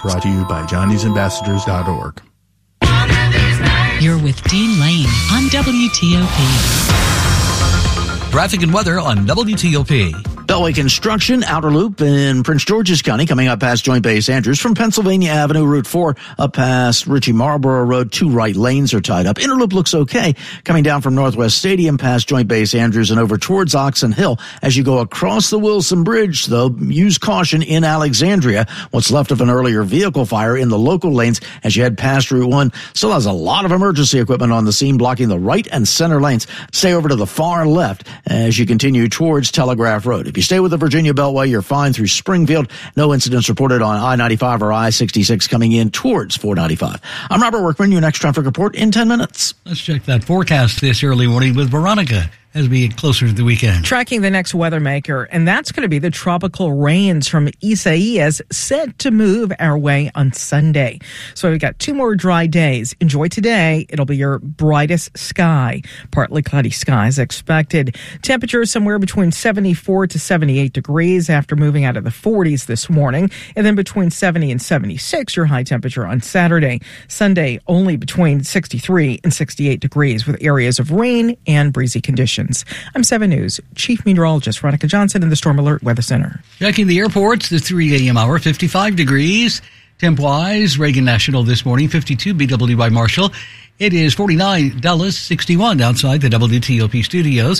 brought to you by johnny'sambassadors.org. You're with Dean Lane on WTOP. Traffic and weather on WTOP. Beltway Construction, Outer Loop in Prince George's County, coming up past Joint Base Andrews. From Pennsylvania Avenue, Route 4, up past Ritchie Marlborough Road, 2 right lanes are tied up. Inner Loop looks okay, coming down from Northwest Stadium past Joint Base Andrews and over towards Oxon Hill. As you go across the Wilson Bridge, though, use caution in Alexandria. What's left of an earlier vehicle fire in the local lanes as you head past Route 1 still has a lot of emergency equipment on the scene, blocking the right and center lanes. Stay over to the far left as you continue towards Telegraph Road. If you stay with the Virginia Beltway, you're fine through Springfield. No incidents reported on I-95 or I-66 coming in towards 495. I'm Robert Workman. Your next traffic report in 10 minutes. Let's check that forecast this early morning with Veronica as we get closer to the weekend. Tracking the next weather maker, and that's going to be the tropical rains from Isaias set to move our way on Sunday. So we've got 2 more dry days. Enjoy today. It'll be your brightest sky. Partly cloudy skies expected. Temperatures somewhere between 74 to 78 degrees after moving out of the 40s this morning. And then between 70 and 76, your high temperature on Saturday. Sunday, only between 63 and 68 degrees with areas of rain and breezy conditions. I'm 7 News Chief Meteorologist Veronica Johnson in the Storm Alert Weather Center. Checking the airports, the 3 a.m. hour, 55 degrees. Temp-wise, Reagan National this morning, 52, BWI Marshall. It is 49, Dallas, 61 outside the WTOP studios.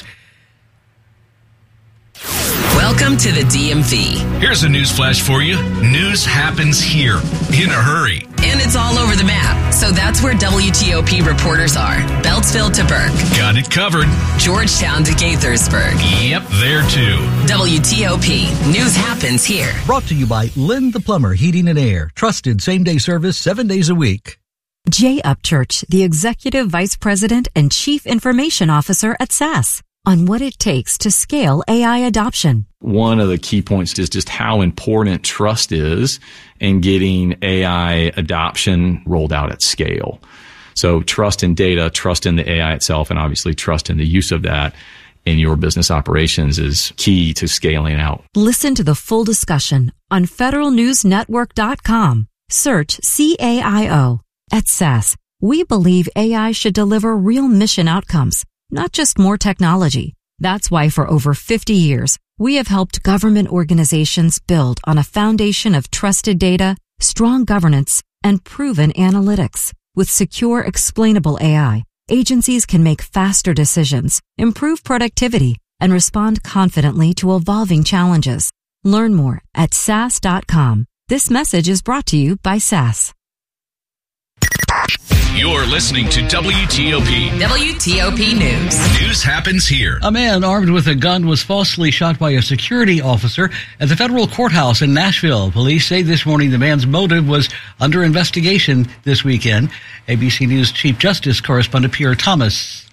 Welcome to the DMV. Here's a news flash for you. News happens here in a hurry. And it's all over the map. So that's where WTOP reporters are. Beltsville to Burke. Got it covered. Georgetown to Gaithersburg. Yep, there too. WTOP. News happens here. Brought to you by Lynn the Plumber Heating and Air. Trusted same-day service 7 days a week. Jay Upchurch, the Executive Vice President and Chief Information Officer at SAS, on what it takes to scale AI adoption. One of the key points is just how important trust is in getting AI adoption rolled out at scale. So trust in data, trust in the AI itself, and obviously trust in the use of that in your business operations is key to scaling out. Listen to the full discussion on federalnewsnetwork.com. Search CAIO. At SAS, we believe AI should deliver real mission outcomes, not just more technology. That's why for over 50 years, we have helped government organizations build on a foundation of trusted data, strong governance, and proven analytics. With secure, explainable AI, agencies can make faster decisions, improve productivity, and respond confidently to evolving challenges. Learn more at SAS.com. This message is brought to you by SAS. You're listening to WTOP. WTOP News. News happens here. A man armed with a gun was falsely shot by a security officer at the federal courthouse in Nashville. Police say this morning the man's motive was under investigation this weekend. ABC News Chief Justice correspondent Pierre Thomas.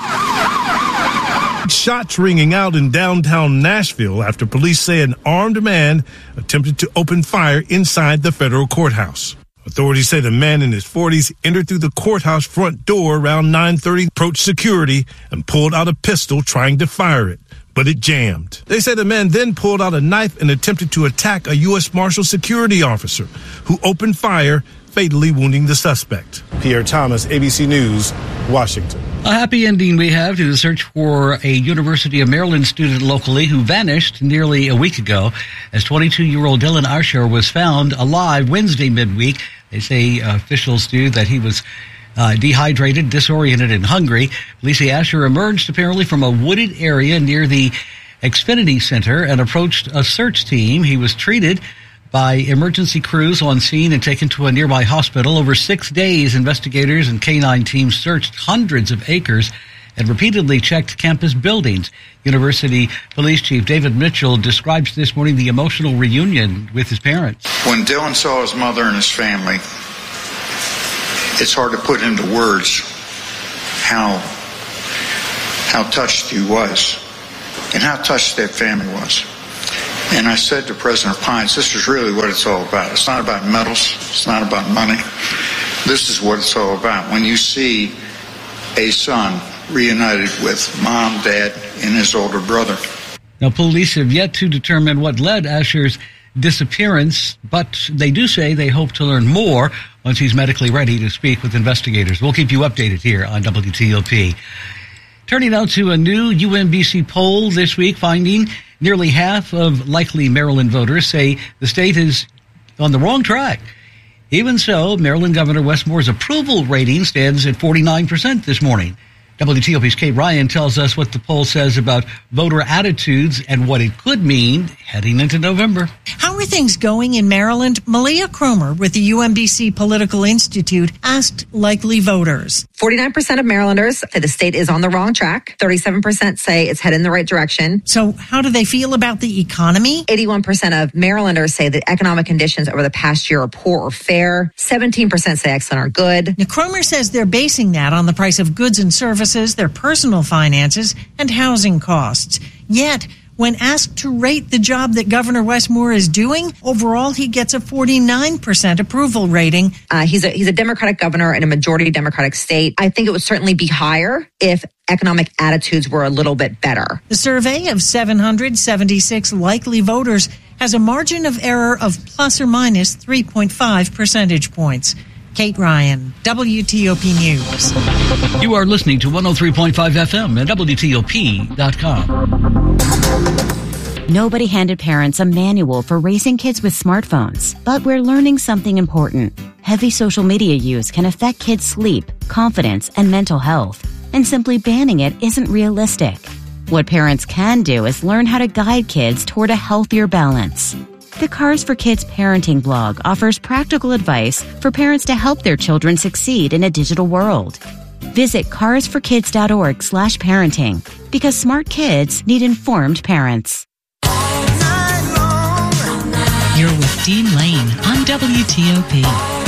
Shots ringing out in downtown Nashville after police say an armed man attempted to open fire inside the federal courthouse. Authorities say the man in his 40s entered through the courthouse front door around 9:30, approached security, and pulled out a pistol trying to fire it, but it jammed. They say the man then pulled out a knife and attempted to attack a U.S. Marshal security officer, who opened fire, fatally wounding the suspect. Pierre Thomas, ABC News, Washington. A happy ending we have to the search for a University of Maryland student locally who vanished nearly a week ago, as 22-year-old Dylan Asher was found alive Wednesday midweek. They say officials do that he was dehydrated, disoriented, and hungry. Police say Asher emerged apparently from a wooded area near the Xfinity Center and approached a search team. He was treated by emergency crews on scene and taken to a nearby hospital. Over 6 days, investigators and K-9 teams searched hundreds of acres and repeatedly checked campus buildings. University Police Chief David Mitchell describes this morning the emotional reunion with his parents. When Dylan saw his mother and his family, it's hard to put into words how touched he was and how touched that family was. And I said to President Pines, this is really what it's all about. It's not about medals. It's not about money. This is what it's all about. When you see a son reunited with mom, dad, and his older brother. Now, police have yet to determine what led Asher's disappearance, but they do say they hope to learn more once he's medically ready to speak with investigators. We'll keep you updated here on WTOP. Turning now to a new UMBC poll this week, finding nearly half of likely Maryland voters say the state is on the wrong track. Even so, Maryland Governor Wes Moore's approval rating stands at 49% this morning. WTOP's Kate Ryan tells us what the poll says about voter attitudes and what it could mean heading into November. How are things going in Maryland? Malia Cromer with the UMBC Political Institute asked likely voters. 49% of Marylanders say the state is on the wrong track. 37% say it's headed in the right direction. So how do they feel about the economy? 81% of Marylanders say that economic conditions over the past year are poor or fair. 17% say excellent or good. Now, Cromer says they're basing that on the price of goods and services, their personal finances, and housing costs. Yet, when asked to rate the job that Governor Wes Moore is doing, overall he gets a 49% approval rating. He's a Democratic governor in a majority Democratic state. I think it would certainly be higher if economic attitudes were a little bit better. The survey of 776 likely voters has a margin of error of plus or minus 3.5 percentage points. Kate Ryan, WTOP News. You are listening to 103.5 FM at WTOP.com. Nobody handed parents a manual for raising kids with smartphones, but we're learning something important. Heavy social media use can affect kids' sleep, confidence, and mental health, and simply banning it isn't realistic. What parents can do is learn how to guide kids toward a healthier balance. The Cars for Kids parenting blog offers practical advice for parents to help their children succeed in a digital world. Visit carsforkids.org/parenting because smart kids need informed parents. You're with Dean Lane on WTOP.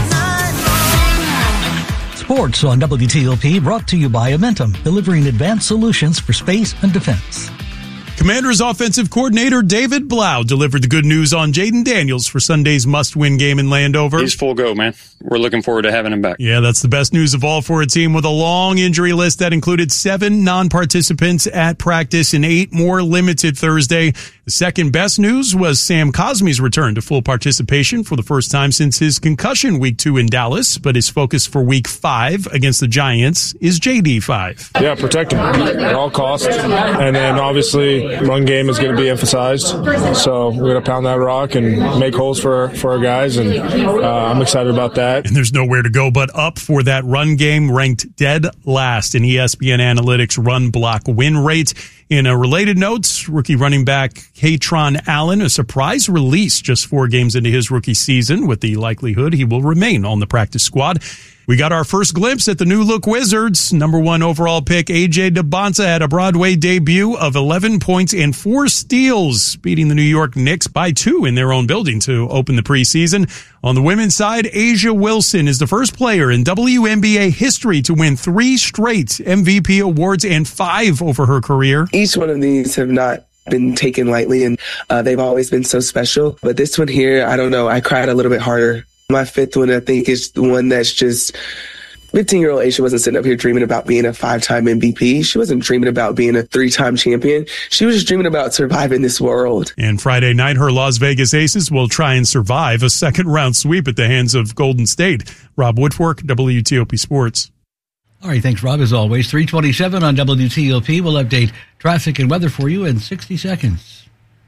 Sports on WTOP brought to you by Amentum, delivering advanced solutions for space and defense. Commanders offensive coordinator David Blau delivered the good news on Jaden Daniels for Sunday's must-win game in Landover. He's full go, man. We're looking forward to having him back. Yeah, that's the best news of all for a team with a long injury list that included 7 non-participants at practice and 8 more limited Thursday. The second best news was Sam Cosme's return to full participation for the first time since his concussion week 2 in Dallas, but his focus for week 5 against the Giants is JD5. Yeah, protect him at all costs. And then obviously run game is going to be emphasized. So we're going to pound that rock and make holes for our guys, and I'm excited about that. And there's nowhere to go but up for that run game, ranked dead last in ESPN Analytics run block win rate. In a related note, rookie running back Katron Allen, a surprise release just 4 games into his rookie season with the likelihood he will remain on the practice squad. We got our first glimpse at the new look Wizards. Number 1 overall pick AJ DeBonta had a Broadway debut of 11 points and 4 steals, beating the New York Knicks by 2 in their own building to open the preseason. On the women's side, A'ja Wilson is the first player in WNBA history to win 3 straight MVP awards and 5 over her career. Each one of these have not been taken lightly, and they've always been so special. But this one here, I don't know, I cried a little bit harder. My 5th one, I think, is the one that's just 15-year-old A'ja wasn't sitting up here dreaming about being a 5-time MVP. She wasn't dreaming about being a 3-time champion. She was just dreaming about surviving this world. And Friday night, her Las Vegas Aces will try and survive a second-round sweep at the hands of Golden State. Rob Woodfork, WTOP Sports. All right, thanks, Rob, as always. 3:27 on WTOP. We'll update traffic and weather for you in 60 seconds.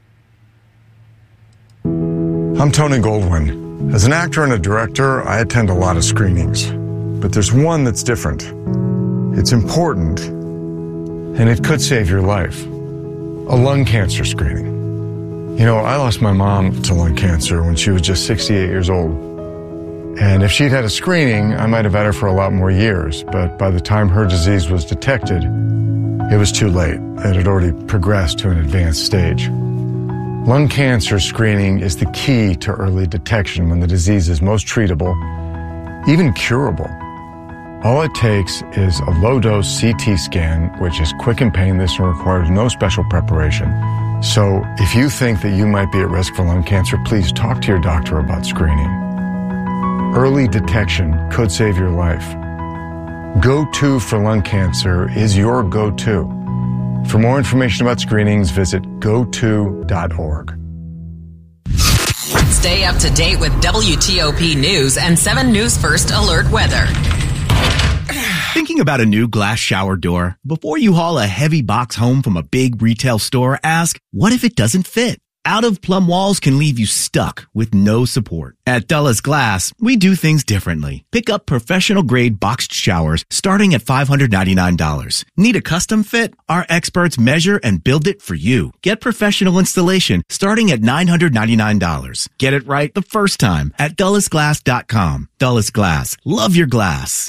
I'm Tony Goldwyn. As an actor and a director, I attend a lot of screenings. But there's one that's different. It's important, and it could save your life. A lung cancer screening. You know, I lost my mom to lung cancer when she was just 68 years old. And if she'd had a screening, I might have had her for a lot more years. But by the time her disease was detected, it was too late. It had already progressed to an advanced stage. Lung cancer screening is the key to early detection when the disease is most treatable, even curable. All it takes is a low-dose CT scan, which is quick and painless and requires no special preparation. So if you think that you might be at risk for lung cancer, please talk to your doctor about screening. Early detection could save your life. Go-To for lung cancer is your go-to. For more information about screenings, visit goto.org. Stay up to date with WTOP News and 7 News First Alert weather. Thinking about a new glass shower door? Before you haul a heavy box home from a big retail store, ask, what if it doesn't fit? Out-of-plumb walls can leave you stuck with no support. At Dulles Glass, we do things differently. Pick up professional-grade boxed showers starting at $599. Need a custom fit? Our experts measure and build it for you. Get professional installation starting at $999. Get it right the first time at DullesGlass.com. Dulles Glass. Love your glass.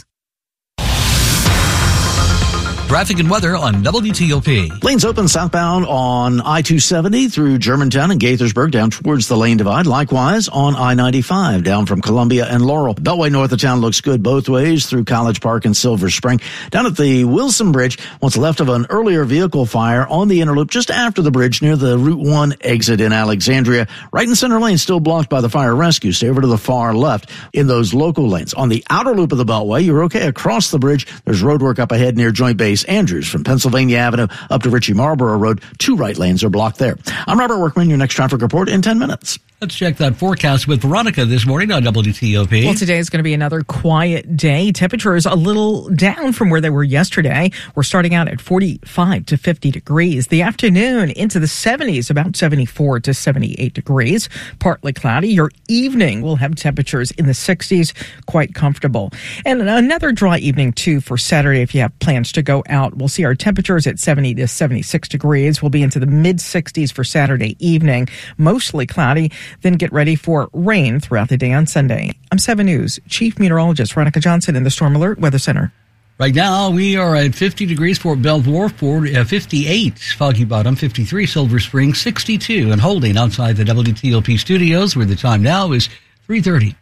Traffic and weather on WTOP. Lanes open southbound on I-270 through Germantown and Gaithersburg down towards the lane divide. Likewise on I-95 down from Columbia and Laurel. Beltway north of town looks good both ways through College Park and Silver Spring. Down at the Wilson Bridge, what's left of an earlier vehicle fire on the inner loop just after the bridge near the Route 1 exit in Alexandria. Right in center lane still blocked by the fire rescue. Stay over to the far left in those local lanes. On the outer loop of the Beltway, you're okay across the bridge. There's road work up ahead near Joint Base Andrews. From Pennsylvania Avenue up to Ritchie Marlborough Road, 2 right lanes are blocked there. I'm Robert Workman, your next traffic report in 10 minutes. Let's check that forecast with Veronica this morning on WTOP. Well, today is going to be another quiet day. Temperatures a little down from where they were yesterday. We're starting out at 45 to 50 degrees. The afternoon into the 70s, about 74 to 78 degrees. Partly cloudy. Your evening will have temperatures in the 60s, quite comfortable. And another dry evening, too, for Saturday if you have plans to go out. We'll see our temperatures at 70 to 76 degrees. We'll be into the mid-60s for Saturday evening. Mostly cloudy. Then get ready for rain throughout the day on Sunday. I'm 7 News Chief Meteorologist Veronica Johnson in the Storm Alert Weather Center. Right now, we are at 50 degrees for Belvoir, 58 Foggy Bottom, 53 Silver Spring, 62 and holding outside the WTOP studios, where the time now is 3:30.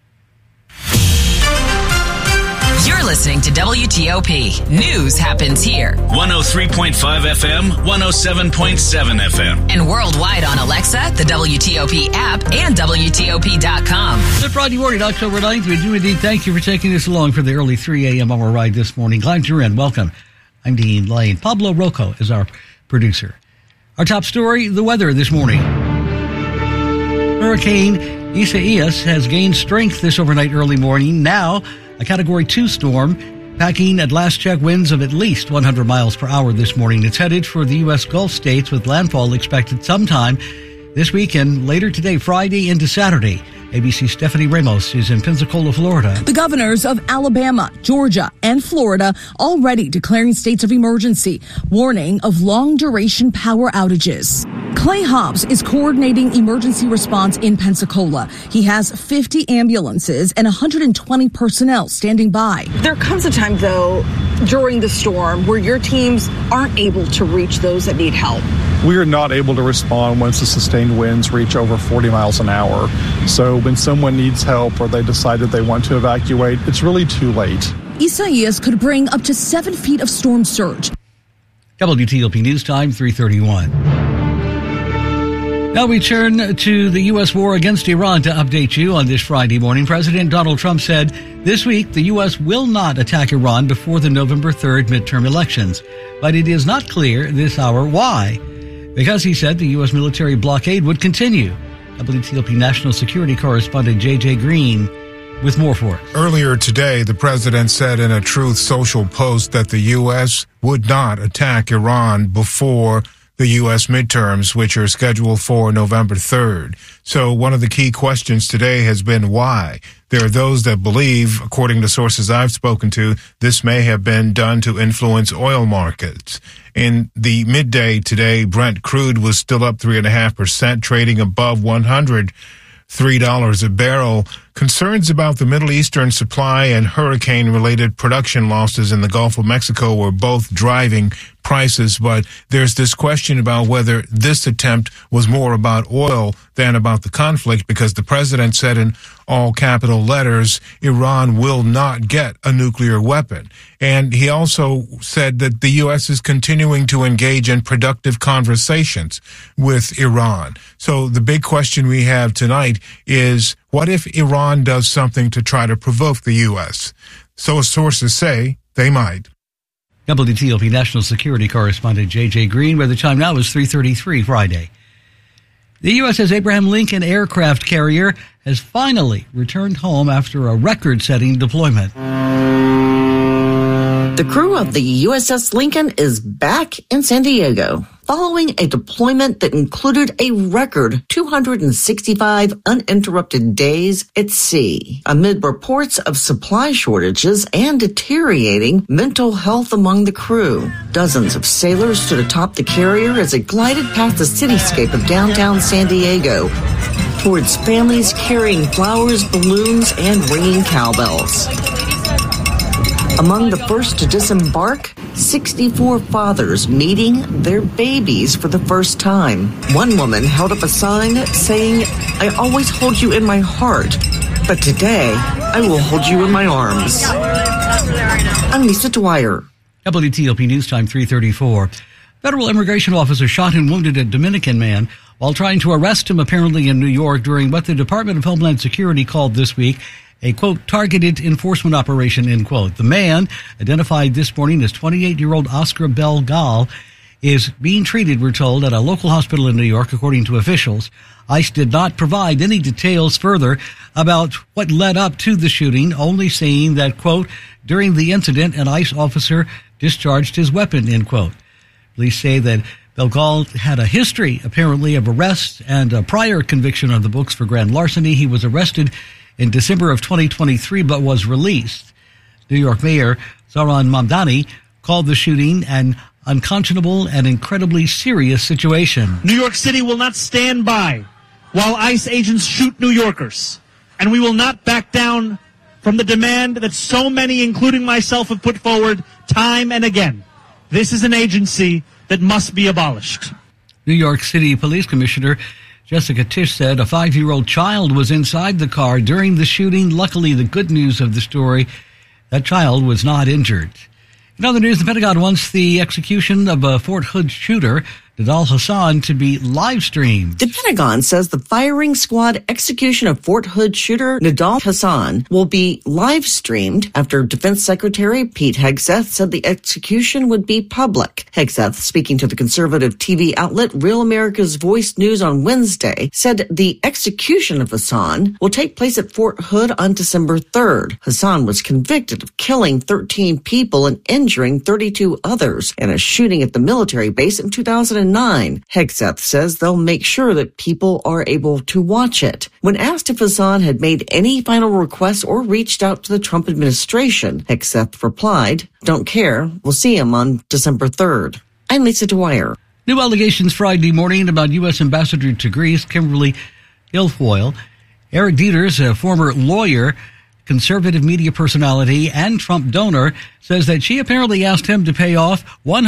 You're listening to WTOP. News happens here. 103.5 FM, 107.7 FM. And worldwide on Alexa, the WTOP app, and WTOP.com. Good Friday morning, October 9th. We do indeed thank you for taking us along for the early 3 a.m. hour ride this morning. Glad you're in. Welcome. I'm Dean Lane. Pablo Rocco is our producer. Our top story, the weather this morning. Hurricane Isaias has gained strength this overnight early morning. Now, a Category 2 storm, packing at last check winds of at least 100 miles per hour this morning. It's headed for the U.S. Gulf states with landfall expected sometime this weekend, later today, Friday into Saturday. ABC's Stephanie Ramos is in Pensacola, Florida. The governors of Alabama, Georgia, and Florida already declaring states of emergency, warning of long-duration power outages. Clay Hobbs is coordinating emergency response in Pensacola. He has 50 ambulances and 120 personnel standing by. There comes a time, though, during the storm where your teams aren't able to reach those that need help. We are not able to respond once the sustained winds reach over 40 miles an hour. So when someone needs help or they decided they want to evacuate, it's really too late. Isaias could bring up to 7 feet of storm surge. WTOP News Time, 3:31. Now we turn to the U.S. war against Iran to update you on this Friday morning. President Donald Trump said this week the U.S. will not attack Iran before the November 3rd midterm elections. But it is not clear this hour why. Because he said the U.S. military blockade would continue. WTOP National Security Correspondent J.J. Green with more for us. Earlier today, the president said in a Truth Social post that the U.S. would not attack Iran before the U.S. midterms, which are scheduled for November 3rd. So one of the key questions today has been why. There are those that believe, according to sources I've spoken to, this may have been done to influence oil markets. In the midday today, Brent crude was still up 3.5%, trading above $103 a barrel. Concerns about the Middle Eastern supply and hurricane-related production losses in the Gulf of Mexico were both driving prices, but there's this question about whether this attempt was more about oil than about the conflict, because the president said in all capital letters, Iran will not get a nuclear weapon. And he also said that the U.S. is continuing to engage in productive conversations with Iran. So the big question we have tonight is, what if Iran does something to try to provoke the U.S.? So sources say they might. WTOP National Security Correspondent J.J. Green, where the time now is 3:33 Friday. The USS Abraham Lincoln aircraft carrier has finally returned home after a record-setting deployment. The crew of the USS Lincoln is back in San Diego following a deployment that included a record 265 uninterrupted days at sea, amid reports of supply shortages and deteriorating mental health among the crew. Dozens of sailors stood atop the carrier as it glided past the cityscape of downtown San Diego towards families carrying flowers, balloons, and ringing cowbells. Among the first to disembark, 64 fathers meeting their babies for the first time. One woman held up a sign saying, "I always hold you in my heart, but today I will hold you in my arms." I'm Lisa Dwyer. WTOP News Time 3:34. Federal immigration officer shot and wounded a Dominican man while trying to arrest him apparently in New York during what the Department of Homeland Security called this week a, quote, targeted enforcement operation, end quote. The man, identified this morning as 28-year-old Oscar Belgal, is being treated, we're told, at a local hospital in New York, according to officials. ICE did not provide any details further about what led up to the shooting, only saying that, quote, during the incident, an ICE officer discharged his weapon, end quote. Police say that Belgal had a history, apparently, of arrests and a prior conviction on the books for grand larceny. He was arrested in December of 2023, but was released. New York Mayor Zohran Mamdani called the shooting an unconscionable and incredibly serious situation. New York City will not stand by while ICE agents shoot New Yorkers. And we will not back down from the demand that so many, including myself, have put forward time and again. This is an agency that must be abolished. New York City Police Commissioner Jessica Tisch said a 5-year-old child was inside the car during the shooting. Luckily, the good news of the story, that child was not injured. In other news, the Pentagon wants the execution of a Fort Hood shooter, Nidal Hasan, to be live-streamed. The Pentagon says the firing squad execution of Fort Hood shooter Nidal Hasan will be live-streamed after Defense Secretary Pete Hegseth said the execution would be public. Hegseth, speaking to the conservative TV outlet Real America's Voice News on Wednesday, said the execution of Hasan will take place at Fort Hood on December 3rd. Hasan was convicted of killing 13 people and injuring 32 others in a shooting at the military base in 2009. Hegseth says they'll make sure that people are able to watch it. When asked if Hasan had made any final requests or reached out to the Trump administration, Hegseth replied, "Don't care. We'll see him on December 3rd. I'm Lisa Dwyer. New allegations Friday morning about U.S. Ambassador to Greece, Kimberly Guilfoyle. Eric Dieters, a former lawyer, conservative media personality, and Trump donor, says that she apparently asked him to pay off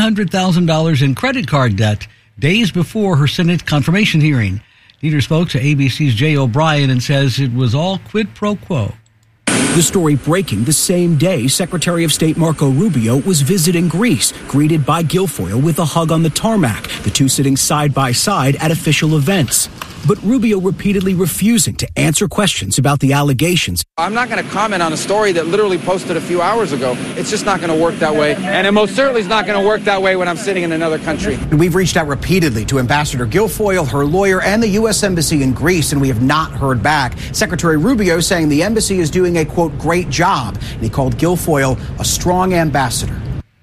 $100,000 in credit card debt days before her Senate confirmation hearing. Dieter spoke to ABC's Jay O'Brien and says it was all quid pro quo. The story breaking the same day Secretary of State Marco Rubio was visiting Greece, greeted by Guilfoyle with a hug on the tarmac, the two sitting side by side at official events. But Rubio repeatedly refusing to answer questions about the allegations. I'm not going to comment on a story that literally posted a few hours ago. It's just not going to work that way. And it most certainly is not going to work that way when I'm sitting in another country. We've reached out repeatedly to Ambassador Guilfoyle, her lawyer, and the U.S. Embassy in Greece, and we have not heard back. Secretary Rubio saying the embassy is doing a, quote, great job. And he called Guilfoyle a strong ambassador.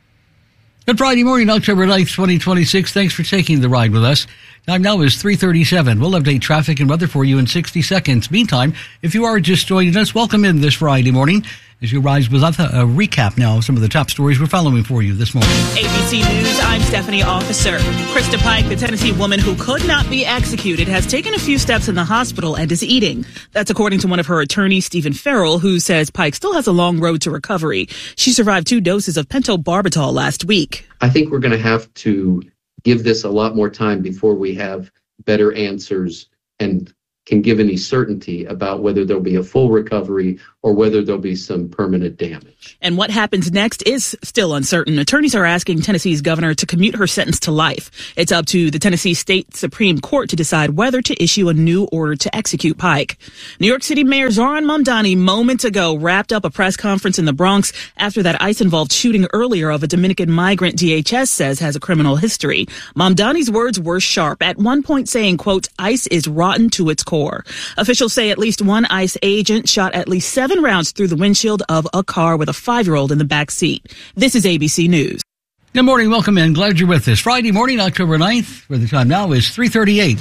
Good Friday morning, October 9th, 2026. Thanks for taking the ride with us. Time now is 3:37. We'll update traffic and weather for you in 60 seconds. Meantime, if you are just joining us, welcome in this Friday morning as you rise with us. A recap now of some of the top stories we're following for you this morning. ABC News, I'm Stephanie Officer. Krista Pike, the Tennessee woman who could not be executed, has taken a few steps in the hospital and is eating. That's according to one of her attorneys, Stephen Farrell, who says Pike still has a long road to recovery. She survived 2 doses of pentobarbital last week. I think we're going to have to give this a lot more time before we have better answers and can give any certainty about whether there'll be a full recovery or whether there'll be some permanent damage. And what happens next is still uncertain. Attorneys are asking Tennessee's governor to commute her sentence to life. It's up to the Tennessee State Supreme Court to decide whether to issue a new order to execute Pike. New York City Mayor Zohran Mamdani moments ago wrapped up a press conference in the Bronx after that ICE-involved shooting earlier of a Dominican migrant DHS says has a criminal history. Mamdani's words were sharp, at one point saying, quote, ICE is rotten to its core. Officials say at least one ICE agent shot at least 7 rounds through the windshield of a car with a 5-year-old in the back seat. This is ABC News. Good morning. Welcome in. Glad you're with us. Friday morning, October 9th, where the time now is 3:38.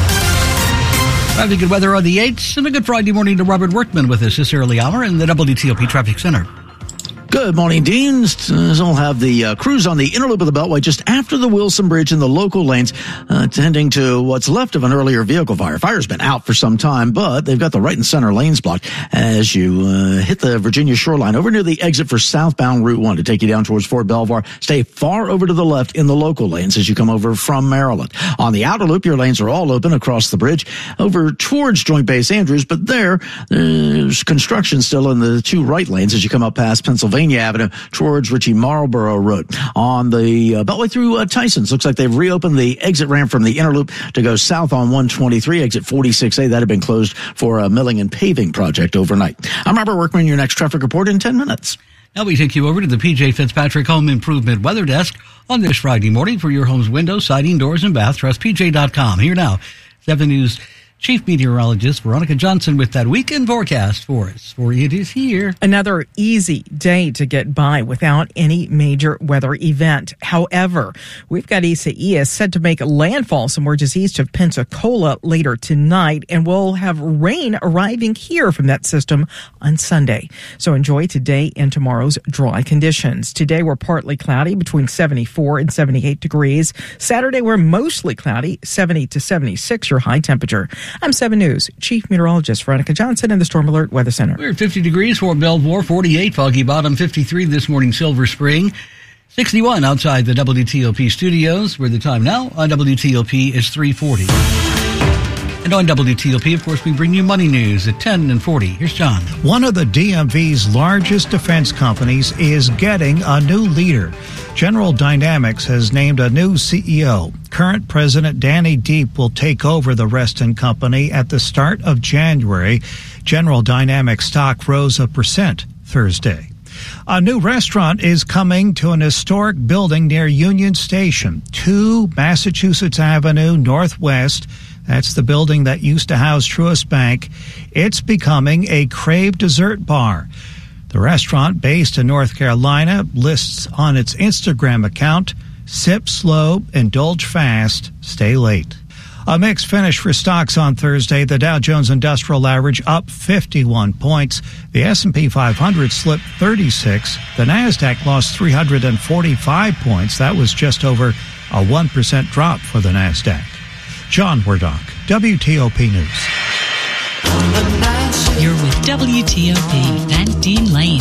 Having good weather on the 8th, and a good Friday morning to Robert Workman with us this early hour in the WTOP Traffic Center. Good morning, Dean. We'll have the crews on the inner loop of the Beltway just after the Wilson Bridge in the local lanes, tending to what's left of an earlier vehicle fire. Fire's been out for some time, but they've got the right and center lanes blocked as you hit the Virginia shoreline over near the exit for southbound Route 1 to take you down towards Fort Belvoir. Stay far over to the left in the local lanes as you come over from Maryland. On the outer loop, your lanes are all open across the bridge over towards Joint Base Andrews, but there's construction still in the 2 right lanes as you come up past Pennsylvania Avenue towards Ritchie Marlboro Road. On the Beltway through Tysons, looks like they've reopened the exit ramp from the inner loop to go south on 123, exit 46A. That had been closed for a milling and paving project overnight. I'm Robert Workman, your next traffic report in 10 minutes. Now we take you over to the P.J. Fitzpatrick Home Improvement Weather Desk on this Friday morning for your home's windows, siding, doors, and bath. Trust PJ.com. Here now, 7 News Chief Meteorologist Veronica Johnson with that weekend forecast for us. For it is here. Another easy day to get by without any major weather event. However, we've got Isaias set to make landfall somewhere just east of Pensacola later tonight, and we'll have rain arriving here from that system on Sunday. So enjoy today and tomorrow's dry conditions. Today we're partly cloudy between 74 and 78 degrees. Saturday we're mostly cloudy, 70 to 76 your high temperature. I'm 7 News Chief Meteorologist Veronica Johnson in the Storm Alert Weather Center. We're at 50 degrees for Belvoir, 48 Foggy Bottom, 53 this morning Silver Spring, 61 outside the WTOP studios, where the time now on WTOP is 3:40. And on WTOP, of course, we bring you money news at 10 and 40. Here's John. One of the DMV's largest defense companies is getting a new leader. General Dynamics has named a new CEO. Current President Danny Deep will take over the Reston Company at the start of January. General Dynamics stock rose 1% Thursday. A new restaurant is coming to an historic building near Union Station, 2 Massachusetts Avenue Northwest. That's the building that used to house Truist Bank. It's becoming a Crave dessert bar. The restaurant, based in North Carolina, lists on its Instagram account, sip slow, indulge fast, stay late. A mixed finish for stocks on Thursday. The Dow Jones Industrial Average up 51 points. The S&P 500 slipped 36. The NASDAQ lost 345 points. That was just over a 1% drop for the NASDAQ. John Wardock, WTOP News. You're with WTOP and Dean Lane.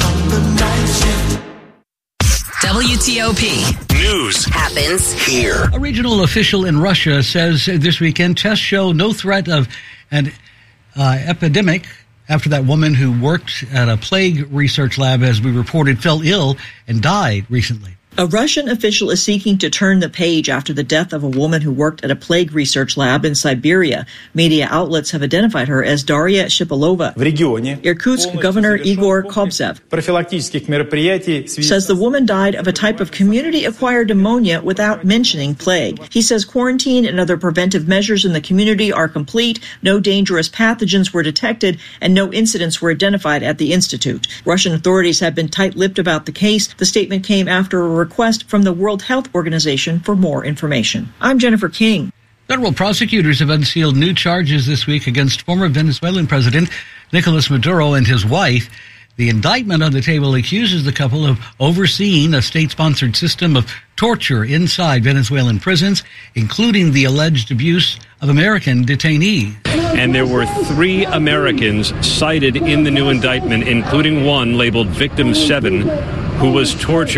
WTOP News happens here. A regional official in Russia says this weekend tests show no threat of an epidemic after that woman who worked at a plague research lab, as we reported, fell ill and died recently. A Russian official is seeking to turn the page after the death of a woman who worked at a plague research lab in Siberia. Media outlets have identified her as Daria Shipilova. Irkutsk Governor Igor Kobzev says the woman died of a type of community-acquired pneumonia without mentioning plague. He says quarantine and other preventive measures in the community are complete, no dangerous pathogens were detected, and no incidents were identified at the institute. Russian authorities have been tight-lipped about the case. The statement came after a request from the World Health Organization for more information. I'm Jennifer King. Federal prosecutors have unsealed new charges this week against former Venezuelan President Nicolas Maduro and his wife. The indictment on the table accuses the couple of overseeing a state-sponsored system of torture inside Venezuelan prisons, including the alleged abuse of American detainees. And there were 3 Americans cited in the new indictment, including one labeled Victim 7, who was tortured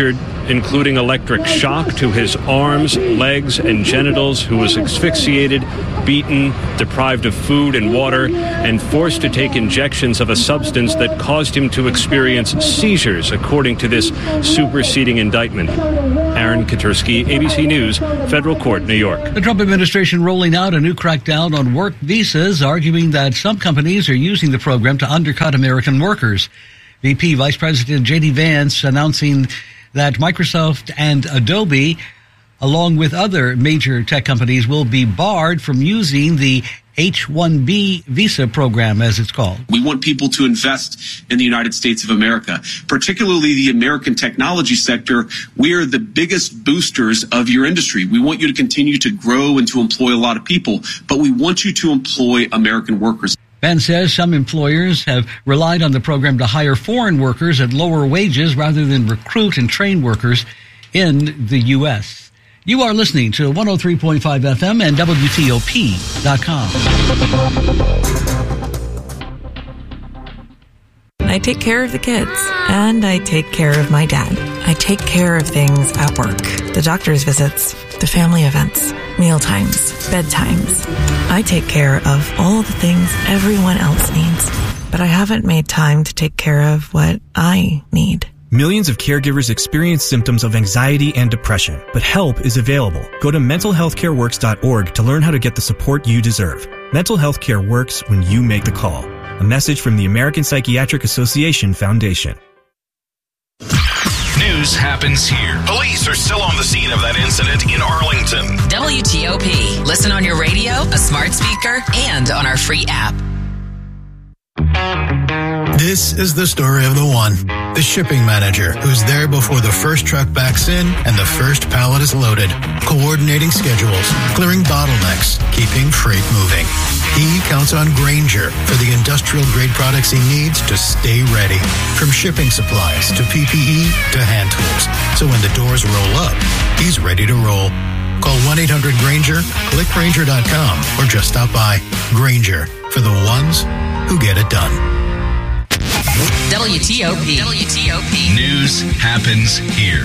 including electric shock to his arms, legs, and genitals, who was asphyxiated, beaten, deprived of food and water, and forced to take injections of a substance that caused him to experience seizures, according to this superseding indictment. Aaron Katursky, ABC News, Federal Court, New York. The Trump administration rolling out a new crackdown on work visas, arguing that some companies are using the program to undercut American workers. VP Vice President J.D. Vance announcing that Microsoft and Adobe, along with other major tech companies, will be barred from using the H-1B visa program, as it's called. We want people to invest in the United States of America, particularly the American technology sector. We are the biggest boosters of your industry. We want you to continue to grow and to employ a lot of people, but we want you to employ American workers. Vance says some employers have relied on the program to hire foreign workers at lower wages rather than recruit and train workers in the U.S. You are listening to 103.5 FM and WTOP.com. I take care of the kids, and I take care of my dad. I take care of things at work, the doctor's visits, the family events, meal times, bedtimes. I take care of all the things everyone else needs, but I haven't made time to take care of what I need. Millions of caregivers experience symptoms of anxiety and depression, but help is available. Go to mentalhealthcareworks.org to learn how to get the support you deserve. Mental health care works when you make the call. A message from the American Psychiatric Association Foundation. News happens here. Police are still on the scene of that incident in Arlington. WTOP. Listen on your radio, a smart speaker, and on our free app. This is the story of the one, the shipping manager, who's there before the first truck backs in and the first pallet is loaded, coordinating schedules, clearing bottlenecks, keeping freight moving. He counts on Grainger for the industrial-grade products he needs to stay ready, from shipping supplies to PPE to hand tools. So when the doors roll up, he's ready to roll. Call 1-800-GRAINGER, click Grainger.com, or just stop by. Grainger, for the ones who get it done. WTOP. News happens here.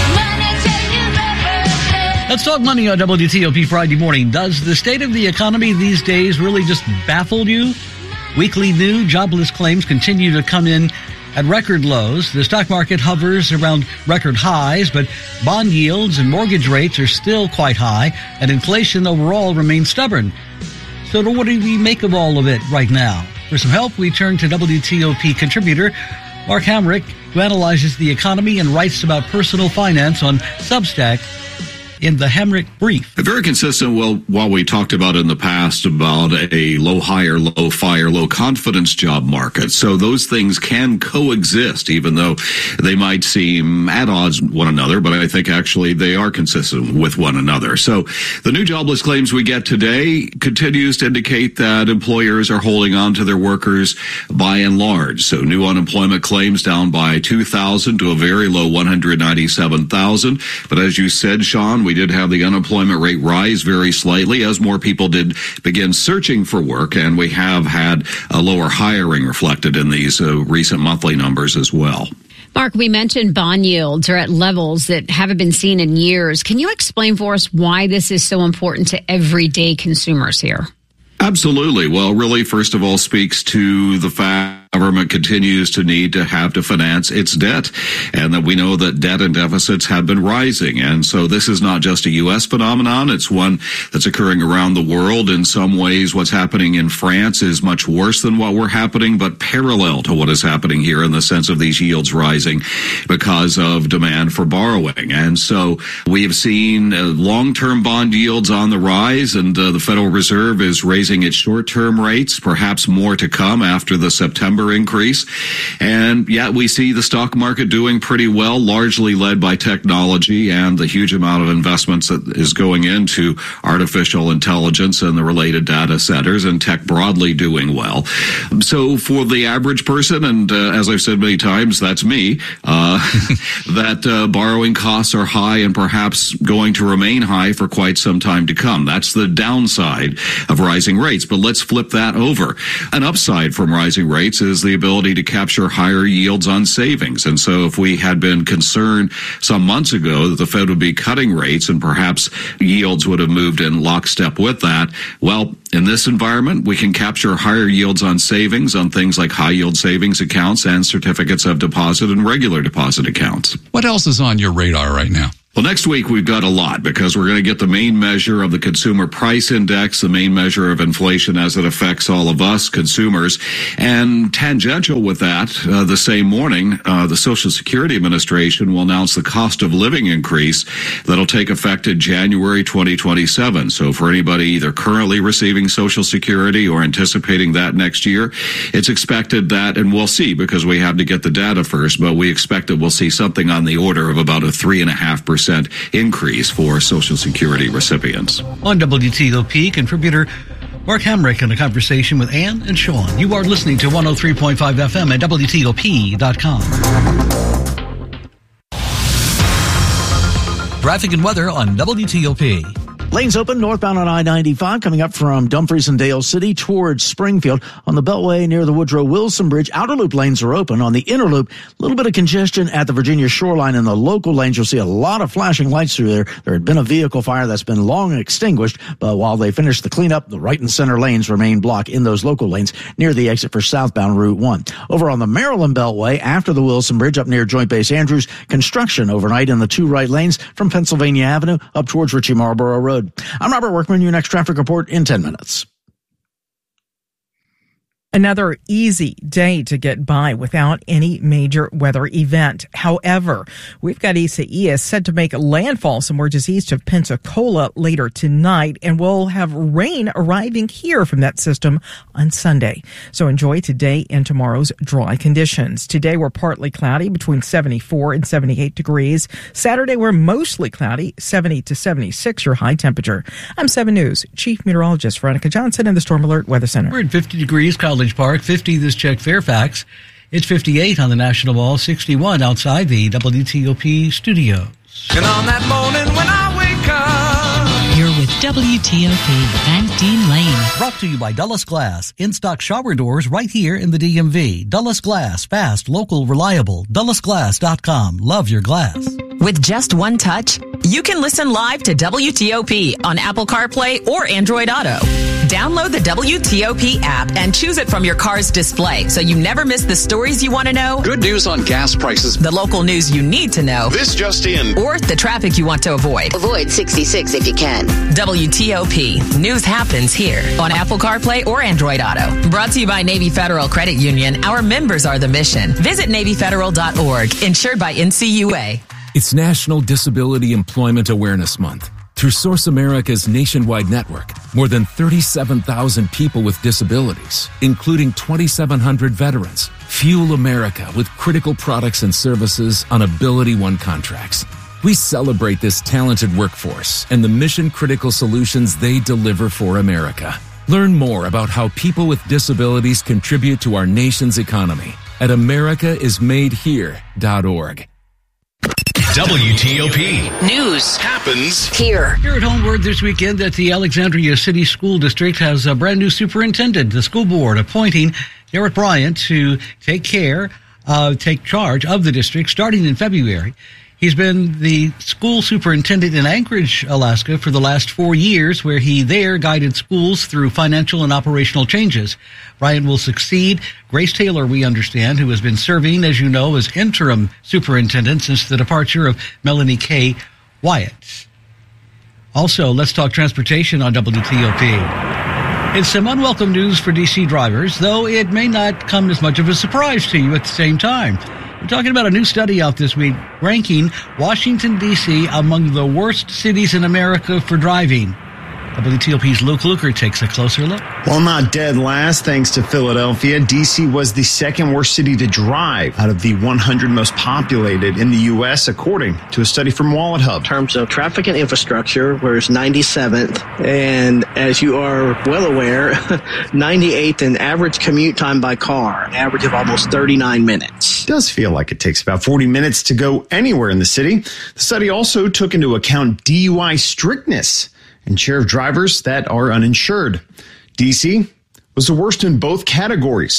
Let's talk money on WTOP Friday morning. Does the state of the economy these days really just baffle you? Weekly new jobless claims continue to come in at record lows. The stock market hovers around record highs, but bond yields and mortgage rates are still quite high, and inflation overall remains stubborn. So what do we make of all of it right now? For some help, we turn to WTOP contributor Mark Hamrick, who analyzes the economy and writes about personal finance on Substack in the Hamrick Brief. Very consistent, while we talked about in the past about a low hire, low fire, low confidence job market. So those things can coexist, even though they might seem at odds with one another, but I think actually they are consistent with one another. So the new jobless claims we get today continues to indicate that employers are holding on to their workers by and large. So new unemployment claims down by 2,000 to a very low 197,000. But as you said, Sean, we did have the unemployment rate rise very slightly as more people did begin searching for work, and we have had a lower hiring reflected in these recent monthly numbers as well. Mark, we mentioned bond yields are at levels that haven't been seen in years. Can you explain for us why this is so important to everyday consumers here? Absolutely. Well, really, first of all, speaks to the fact government continues to need to have to finance its debt, and that we know that debt and deficits have been rising. And so this is not just a U.S. phenomenon. It's one that's occurring around the world. In some ways, what's happening in France is much worse than what we're happening, but parallel to what is happening here in the sense of these yields rising because of demand for borrowing. And so we have seen long-term bond yields on the rise, and the Federal Reserve is raising its short-term rates, perhaps more to come after the September increase. And yet we see the stock market doing pretty well, largely led by technology and the huge amount of investments that is going into artificial intelligence and the related data centers, and tech broadly doing well. So for the average person, and as I've said many times, that's me, that borrowing costs are high and perhaps going to remain high for quite some time to come. That's the downside of rising rates. But let's flip that over. An upside from rising rates is is the ability to capture higher yields on savings. And so if we had been concerned some months ago that the Fed would be cutting rates and perhaps yields would have moved in lockstep with that, well, in this environment, we can capture higher yields on savings on things like high yield savings accounts and certificates of deposit and regular deposit accounts. What else is on your radar right now? Well, next week we've got a lot because we're going to get the main measure of the consumer price index, the main measure of inflation as it affects all of us consumers. And tangential with that, the same morning, the Social Security Administration will announce the cost of living increase that'll take effect in January 2027. So for anybody either currently receiving Social Security or anticipating that next year, it's expected that, and we'll see because we have to get the data first, but we expect that we'll see something on the order of about a 3.5% increase for Social Security recipients. On WTOP, contributor Mark Hamrick in a conversation with Ann and Sean. You are listening to 103.5 FM at WTOP.com. Traffic and weather on WTOP. Lanes open northbound on I-95 coming up from Dumfries and Dale City towards Springfield. On the Beltway near the Woodrow Wilson Bridge, outer loop lanes are open. On the inner loop, a little bit of congestion at the Virginia shoreline. In the local lanes, you'll see a lot of flashing lights through there. There had been a vehicle fire that's been long extinguished, but while they finish the cleanup, the right and center lanes remain blocked in those local lanes near the exit for southbound Route 1. Over on the Maryland Beltway, after the Wilson Bridge up near Joint Base Andrews, construction overnight in the two right lanes from Pennsylvania Avenue up towards Ritchie Marlboro Road. I'm Robert Workman. Your next traffic report in 10 minutes. Another easy day to get by without any major weather event. However, we've got Isaias set to make landfall somewhere just east of Pensacola later tonight, and we'll have rain arriving here from that system on Sunday. So enjoy today and tomorrow's dry conditions. Today we're partly cloudy between 74 and 78 degrees. Saturday we're mostly cloudy, 70 to 76 your high temperature. I'm 7 News Chief Meteorologist Veronica Johnson in the Storm Alert Weather Center. We're at 50 degrees, College Park, 50 this check Fairfax. It's 58 on the National Mall, 61 outside the WTOP studios. And on that morning when I wake up, you're with WTOP Van Dean Lane. Brought to you by Dulles Glass. In-stock shower doors right here in the DMV. Dulles Glass, fast, local, reliable. DullesGlass.com. Love your glass. With just one touch, you can listen live to WTOP on Apple CarPlay or Android Auto. Download the WTOP app and choose it from your car's display so you never miss the stories you want to know. Good news on gas prices. The local news you need to know. This just in. Or the traffic you want to avoid. Avoid 66 if you can. WTOP. News happens here on Apple CarPlay or Android Auto. Brought to you by Navy Federal Credit Union. Our members are the mission. Visit NavyFederal.org. Insured by NCUA. It's National Disability Employment Awareness Month. Through Source America's nationwide network, more than 37,000 people with disabilities, including 2,700 veterans, fuel America with critical products and services on Ability One contracts. We celebrate this talented workforce and the mission-critical solutions they deliver for America. Learn more about how people with disabilities contribute to our nation's economy at americaismadehere.org. WTOP. News happens here. Here at Homeward this weekend that the Alexandria City School District has a brand new superintendent. The school board appointing Garrett Bryant to take charge of the district starting in February. He's been the school superintendent in Anchorage, Alaska for the last 4 years, where he there guided schools through financial and operational changes. Bryant will succeed Grace Taylor, we understand, who has been serving, as you know, as interim superintendent since the departure of Melanie K. Wyatt. Also, let's talk transportation on WTOP. It's some unwelcome news for D.C. drivers, though it may not come as much of a surprise to you at the same time. We're talking about a new study out this week ranking Washington, D.C. among the worst cities in America for driving. WTOP's Luke Luker takes a closer look. While not dead last, thanks to Philadelphia, D.C. was the second worst city to drive out of the 100 most populated in the U.S., according to a study from Wallet Hub. In terms of traffic and infrastructure, we're 97th, and as you are well aware, 98th in average commute time by car, an average of almost 39 minutes. It does feel like it takes about 40 minutes to go anywhere in the city. The study also took into account DUI strictness and share of drivers that are uninsured. D.C. was the worst in both categories.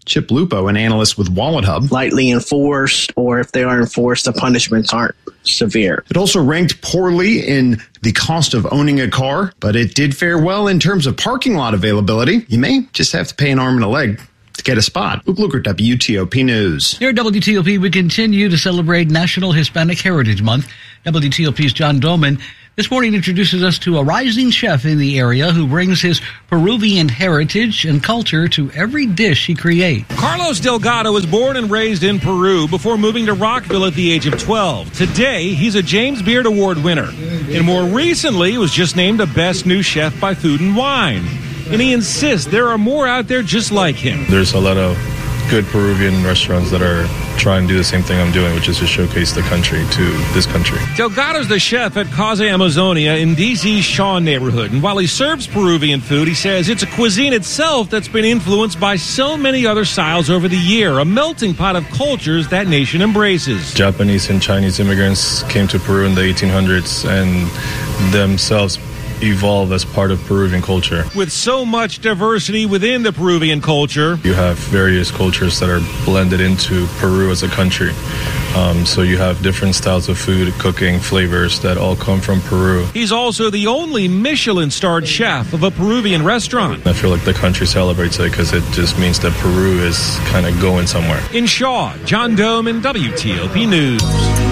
Chip Lupo, an analyst with Wallet Hub. Lightly enforced, or if they are enforced, the punishments aren't severe. It also ranked poorly in the cost of owning a car, but it did fare well in terms of parking lot availability. You may just have to pay an arm and a leg to get a spot. Luke Luker, WTOP News. Here at WTOP, we continue to celebrate National Hispanic Heritage Month. WTOP's John Doman this morning introduces us to a rising chef in the area who brings his Peruvian heritage and culture to every dish he creates. Carlos Delgado was born and raised in Peru before moving to Rockville at the age of 12. Today, he's a James Beard Award winner. And more recently, was just named a Best New Chef by Food and Wine. And he insists there are more out there just like him. There's a lot of good Peruvian restaurants that are trying to do the same thing I'm doing, which is to showcase the country to this country. Delgado's the chef at Casa Amazonia in DC's Shaw neighborhood. And while he serves Peruvian food, he says it's a cuisine itself that's been influenced by so many other styles over the year, a melting pot of cultures that nation embraces. Japanese and Chinese immigrants came to Peru in the 1800s and themselves evolved as part of Peruvian culture. With so much diversity within the Peruvian culture, you have various cultures that are blended into Peru as a country. So you have different styles of food, cooking, flavors that all come from Peru. He's also the only Michelin-starred chef of a Peruvian restaurant. I feel like the country celebrates it because it just means that Peru is kind of going somewhere. In Shaw, John Doman, WTOP News.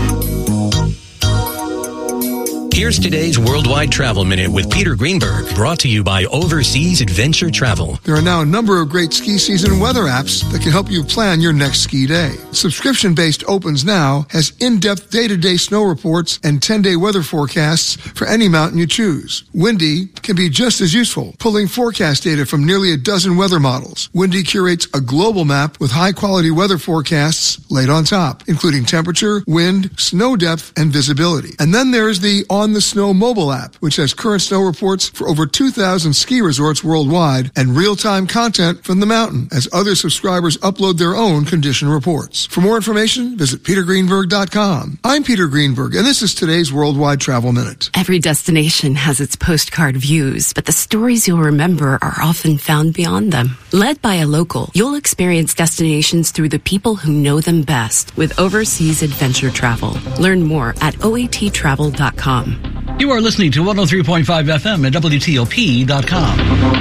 Here's today's Worldwide Travel Minute with Peter Greenberg, brought to you by Overseas Adventure Travel. There are now a number of great ski season weather apps that can help you plan your next ski day. Subscription-based Opens Now has in-depth day-to-day snow reports and 10-day weather forecasts for any mountain you choose. Windy can be just as useful, pulling forecast data from nearly a dozen weather models. Windy curates a global map with high-quality weather forecasts laid on top, including temperature, wind, snow depth, and visibility. And then there's the On the Snow mobile app, which has current snow reports for over 2,000 ski resorts worldwide and real-time content from the mountain as other subscribers upload their own condition reports. For more information, visit petergreenberg.com. I'm Peter Greenberg, and this is today's Worldwide Travel Minute. Every destination has its postcard views, but the stories you'll remember are often found beyond them. Led by a local, you'll experience destinations through the people who know them best with Overseas Adventure Travel. Learn more at oattravel.com. You are listening to 103.5 FM at WTOP.com.